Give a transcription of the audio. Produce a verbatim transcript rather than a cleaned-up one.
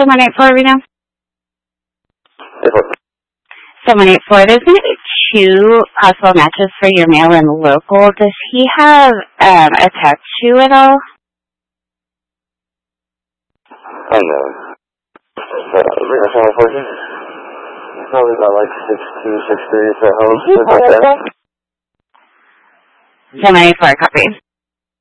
seven eight four right now? seven eight four. There's going to be two possible matches for your mail-in local. Does he have um, a tattoo at all? I know. Uh, bring us all fortune. Probably about like six two, six three at home. seven eight four, copy.